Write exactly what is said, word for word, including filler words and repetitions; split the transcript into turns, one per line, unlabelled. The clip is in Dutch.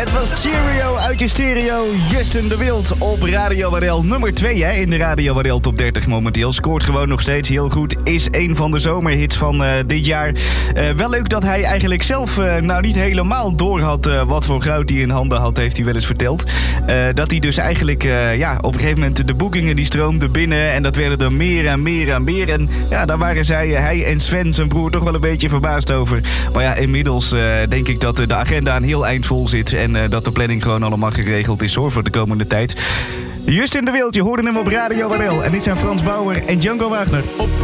Het was Cheerio uit je stereo. Justin de Wild op Radio Wadel. Nummer twee hè, in de Radio Wadel Top dertig momenteel. Scoort gewoon nog steeds heel goed. Is een van de zomerhits van uh, dit jaar. Uh, wel leuk dat hij eigenlijk zelf uh, nou niet helemaal door had uh, wat voor goud hij in handen had, heeft hij wel eens verteld. Uh, dat hij dus eigenlijk uh, ja, op een gegeven moment de boekingen die stroomden binnen. En dat werden er meer en meer en meer. En ja, daar waren zij, hij en Sven, zijn broer, toch wel een beetje verbaasd over. Maar ja, inmiddels uh, denk ik dat de agenda een heel eind vol zit. En uh, dat de planning gewoon allemaal geregeld is hoor, voor de komende tijd. Justin de Wild, je hoorde hem op Radio Wadel. En dit zijn Frans Bauer en Django Wagner. Op